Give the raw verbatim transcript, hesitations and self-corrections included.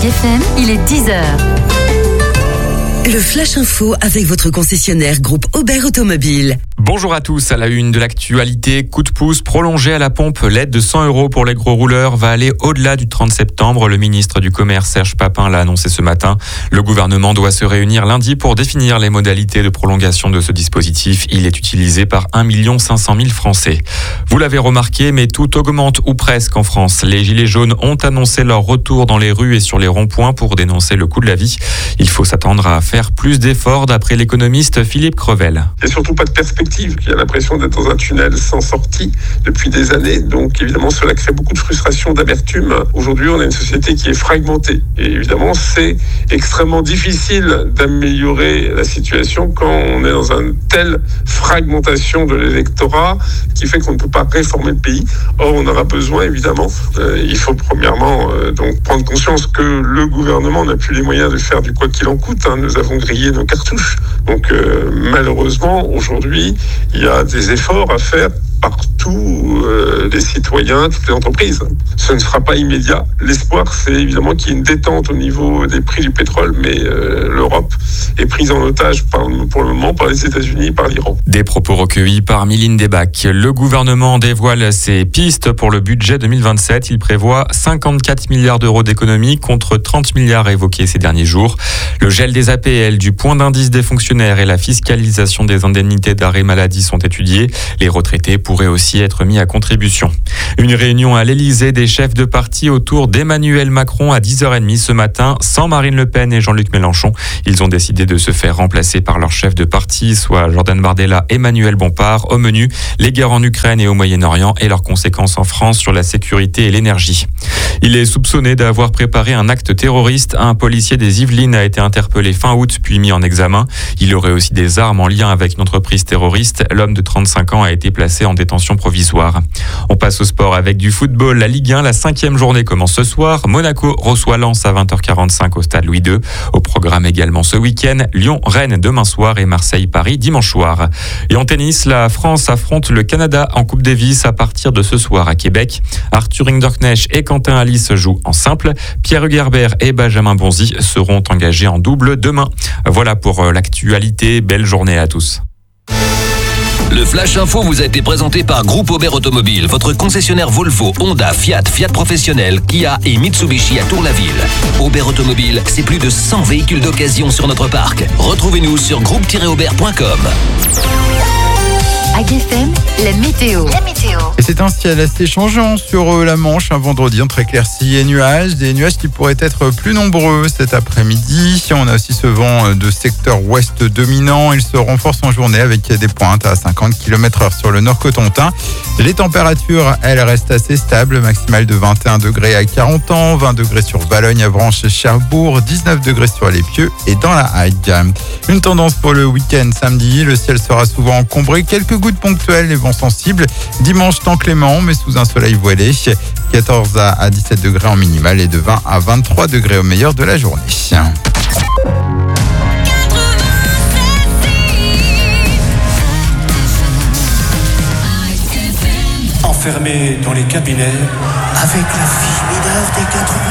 F M, il est dix heures. Le Flash Info avec votre concessionnaire groupe Aubert Automobile. Bonjour à tous, à la une de l'actualité, coup de pouce prolongé à la pompe. L'aide de cent euros pour les gros rouleurs va aller au-delà du trente septembre. Le ministre du Commerce, Serge Papin, l'a annoncé ce matin. Le gouvernement doit se réunir lundi pour définir les modalités de prolongation de ce dispositif. Il est utilisé par un million cinq cent mille Français. Vous l'avez remarqué, mais tout augmente ou presque en France. Les Gilets jaunes ont annoncé leur retour dans les rues et sur les ronds-points pour dénoncer le coût de la vie. Il faut s'attendre à faire plus d'efforts d'après l'économiste Philippe Crevel. Il n'y a surtout pas de perspective. Il y a l'impression d'être dans un tunnel sans sortie depuis des années. Donc évidemment, cela crée beaucoup de frustration, d'amertume. Aujourd'hui, on a une société qui est fragmentée. Et évidemment, c'est extrêmement difficile d'améliorer la situation quand on est dans une telle fragmentation de l'électorat qui fait qu'on ne peut pas réformer le pays. Or, on aura besoin, évidemment, euh, il faut premièrement euh, donc prendre conscience que le gouvernement n'a plus les moyens de faire du quoi qu'il en coûte. Hein. Nous avons grillé nos cartouches. Donc euh, malheureusement, aujourd'hui, il y a des efforts à faire par tous euh, les citoyens, toutes les entreprises. Ce ne sera pas immédiat. L'espoir, c'est évidemment qu'il y ait une détente au niveau des prix du pétrole, mais euh, l'Europe est prise en otage par, pour le moment par les États-Unis et par l'Iran. Des propos recueillis par Mylène Debac. Le gouvernement dévoile ses pistes pour le budget deux mille vingt-sept. Il prévoit cinquante-quatre milliards d'euros d'économies contre trente milliards évoqués ces derniers jours. Le gel des A P L, du point d'indice des fonctionnaires et la fiscalisation des indemnités d'arrêt maladie sont étudiés. Les retraités pourraient aussi être mis à contribution. Une réunion à l'Élysée des chefs de parti autour d'Emmanuel Macron à dix heures trente ce matin, sans Marine Le Pen et Jean-Luc Mélenchon. Ils ont décidé de se faire remplacer par leurs chefs de parti, soit Jordan Bardella et Emmanuel Bompard. Au menu, les guerres en Ukraine et au Moyen-Orient et leurs conséquences en France sur la sécurité et l'énergie. Il est soupçonné d'avoir préparé un acte terroriste. Un policier des Yvelines a été interpellé fin août puis mis en examen. Il aurait aussi des armes en lien avec une entreprise terroriste. L'homme de trente-cinq ans a été placé en détention provisoire. On passe au sport avec du football. La Ligue un, la cinquième journée commence ce soir. Monaco reçoit Lens à vingt heures quarante-cinq au stade Louis deux. Au programme également ce week-end, Lyon-Rennes demain soir et Marseille-Paris dimanche soir. Et en tennis, la France affronte le Canada en Coupe Davis à partir de ce soir à Québec. Arthur Hinderknecht et Quentin Alice jouent en simple. Pierre Hugerbert et Benjamin Bonzi seront engagés en double demain. Voilà pour l'actualité. Belle journée à tous. Le Flash Info vous a été présenté par Groupe Aubert Automobile, votre concessionnaire Volvo, Honda, Fiat, Fiat Professionnel, Kia et Mitsubishi à Tour-la-Ville. Aubert Automobile, c'est plus de cent véhicules d'occasion sur notre parc. Retrouvez-nous sur groupe tiret aubert point com. A G F M, la météo. La météo. Et c'est un ciel assez changeant sur la Manche, un vendredi entre éclaircies et nuages. Des nuages qui pourraient être plus nombreux cet après-midi. On a aussi ce vent de secteur ouest dominant. Il se renforce en journée avec des pointes à cinquante kilomètres heure sur le nord cotentin. Les températures, elles restent assez stables. Maximale de vingt et un degrés à Carentan, vingt degrés sur Valognes, Avranches, Cherbourg, dix-neuf degrés sur les Pieux et dans la Hague. Une tendance pour le week-end samedi. Le ciel sera souvent encombré. Quelques gouttes ponctuelles et vents sensibles. Dimanche, temps clément, mais sous un soleil voilé. quatorze à dix-sept degrés en minimal et de vingt à vingt-trois degrés au meilleur de la journée. Enfermé dans les cabinets avec la fille mineure des quatre